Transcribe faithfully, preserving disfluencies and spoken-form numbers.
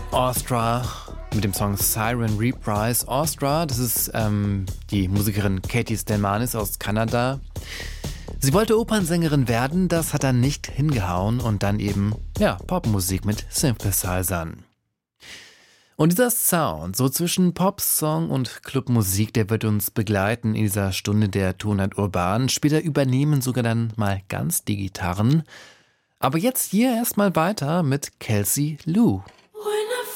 Austria mit dem Song Siren Reprise. Austria, das ist ähm, die Musikerin Katie Stelmanis aus Kanada. Sie wollte Opernsängerin werden, das hat dann nicht hingehauen und dann eben, ja, Popmusik mit Synthesizern. Und dieser Sound, so zwischen Popsong und Clubmusik, der wird uns begleiten in dieser Stunde der Tonart Urban. Später übernehmen sogar dann mal ganz die Gitarren. Aber jetzt hier erstmal weiter mit Kelsey Lu.